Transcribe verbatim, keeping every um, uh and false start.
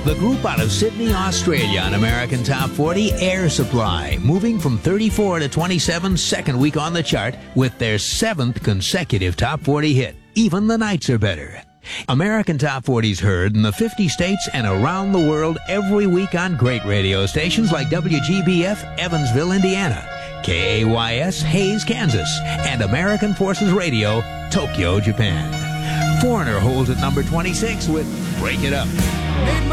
The group out of Sydney, Australia on American Top forty, Air Supply, moving from thirty-four to twenty-seven, second week on the chart with their seventh consecutive Top forty hit. Even the Nights Are Better. American Top forty's heard in the fifty states and around the world every week on great radio stations like W G B F, Evansville, Indiana, K A Y S, Hayes, Kansas, and American Forces Radio, Tokyo, Japan. Foreigner holds at number twenty-six with Break It Up.